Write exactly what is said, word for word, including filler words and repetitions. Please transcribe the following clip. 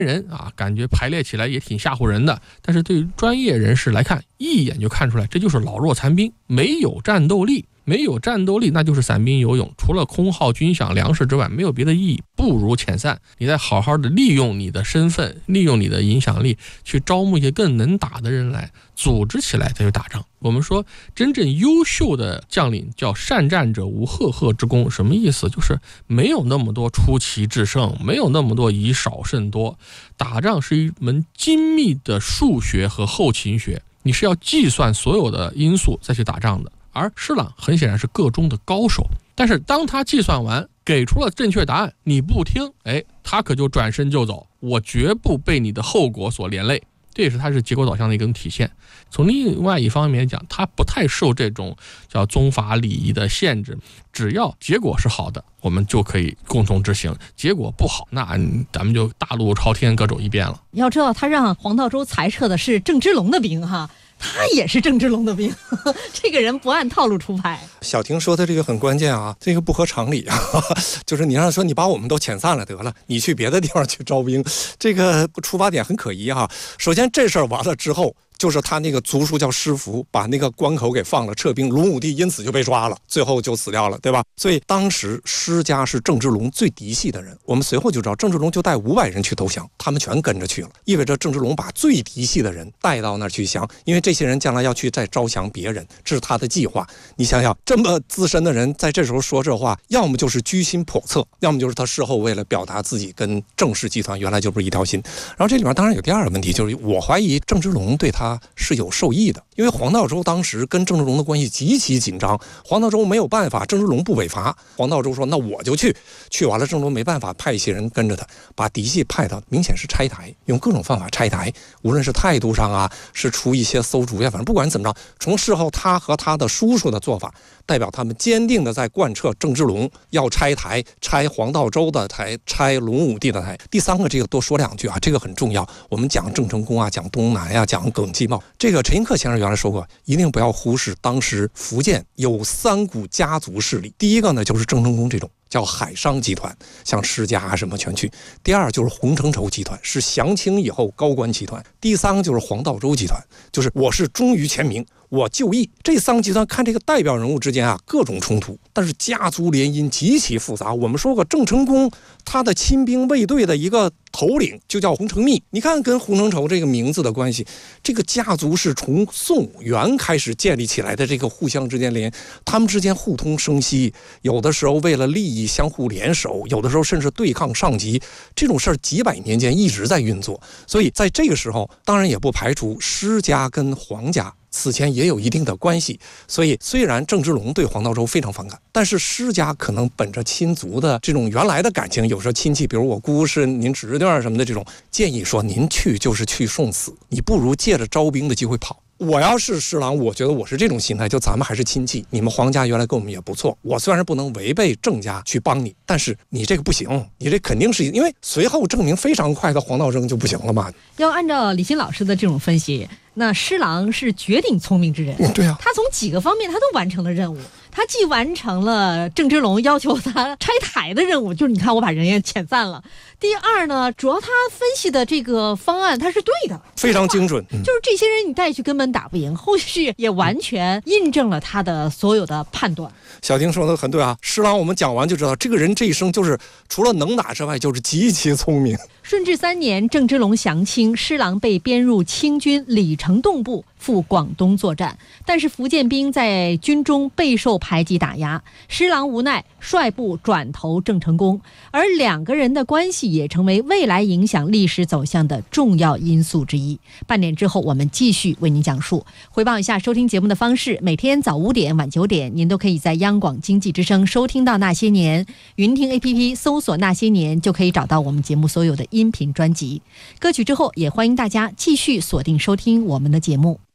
人啊，感觉排列起来也挺吓唬人的，但是对于专业人士来看，一眼就看出来这就是老弱残兵，没有战斗力。没有战斗力，那就是散兵游勇，除了空耗军饷粮食之外没有别的意义，不如遣散。你再好好的利用你的身份，利用你的影响力，去招募一些更能打的人来，组织起来再去打仗。我们说真正优秀的将领叫善战者无赫赫之功，什么意思？就是没有那么多出奇制胜，没有那么多以少胜多。打仗是一门精密的数学和后勤学，你是要计算所有的因素再去打仗的。而施琅很显然是个中的高手，但是当他计算完给出了正确答案，你不听，哎，他可就转身就走，我绝不被你的后果所连累。这也是他是结果导向的一种体现。从另外一方面讲，他不太受这种叫宗法礼仪的限制，只要结果是好的，我们就可以共同执行；结果不好，那咱们就大路朝天，各走一边了。 要知道，他让黄道周裁撤的是郑芝龙的兵哈。他也是郑芝龙的兵，这个人不按套路出牌。 小婷说的这个很关键啊，这个不合常理啊，就是你让说你把我们都遣散了得了，你去别的地方去招兵，这个出发点很可疑哈。首先这事儿完了之后，就是他那个族叔叫施福，把那个关口给放了，撤兵，隆武帝因此就被抓了，最后就死掉了，对吧？所以当时施家是郑芝龙最嫡系的人，我们随后就知道郑芝龙就带五百人去投降，他们全跟着去了，意味着郑芝龙把最嫡系的人带到那儿去降，因为这些人将来要去再招降别人，这是他的计划。你想想，这么资深的人在这时候说这话，要么就是居心叵测，要么就是他事后为了表达自己跟郑氏集团原来就不是一条心。然后这里面当然有第二个问题，就是我怀疑郑芝龙对他是有受益的，因为黄道周当时跟郑芝龙的关系极其紧张，黄道周没有办法，郑芝龙不北伐，黄道周说那我就去，去完了郑芝龙没办法，派一些人跟着他，把嫡系派到，明显是拆台，用各种方法拆台，无论是态度上啊，是出一些馊主意，反正不管怎么着，从事后他和他的叔叔的做法，代表他们坚定的在贯彻郑芝龙要拆台，拆黄道周的台，拆隆武帝的台。第三个这个多说两句啊，这个很重要，我们讲郑成功啊，讲东南呀、啊，讲耿继茂，这个陈寅恪先生原来说过，一定不要忽视当时福建有三股家族势力，第一个呢就是郑成功这种叫海商集团，像施家啊什么全去；第二就是洪承畴集团，是降清以后高官集团；第三个就是黄道周集团，就是我是忠于前明，我就义。这三个集团看这个代表人物之间啊各种冲突，但是家族联姻极其复杂。我们说过郑成功他的亲兵卫队的一个头领就叫洪承密，你看跟洪承畴这个名字的关系，这个家族是从宋元开始建立起来的，这个互相之间联，他们之间互通生息，有的时候为了利益相互联手，有的时候甚至对抗上级，这种事儿几百年间一直在运作。所以在这个时候，当然也不排除施家跟黄家此前也有一定的关系，所以虽然郑芝龙对黄道周非常反感，但是施家可能本着亲族的这种原来的感情，有时候亲戚，比如我姑是您侄女什么的，这种建议说您去就是去送死，你不如借着招兵的机会跑。我要是施琅，我觉得我是这种心态，就咱们还是亲戚，你们黄家原来跟我们也不错，我虽然不能违背郑家去帮你，但是你这个不行，你这肯定是因为随后证明非常快的黄道征就不行了嘛。 要按照李欣老师的这种分析，那施琅是绝顶聪明之人， 嗯、对啊， 他从几个方面他都完成了任务。他既完成了郑芝龙要求他拆台的任务，就是你看我把人也遣散了。第二呢，主要他分析的这个方案他是对的， 非常精准、 嗯、就是这些人你带去根本打不赢，后续也完全印证了他的所有的判断。 小婷说的很对啊，施琅我们讲完就知道，这个人这一生就是除了能打之外就是极其聪明。 顺治三年，郑芝龙降清，施琅被编入清军李成栋部赴广东作战，但是福建兵在军中备受排挤打压，施琅无奈率部转投郑成功，而两个人的关系也成为未来影响历史走向的重要因素之一。半点之后我们继续为您讲述。回报一下收听节目的方式，每天早五点晚九点您都可以在央广经济之声收听到那些年，云听 A P P 搜索那些年就可以找到我们节目所有的音频专辑。歌曲之后也欢迎大家继续锁定收听我们的节目。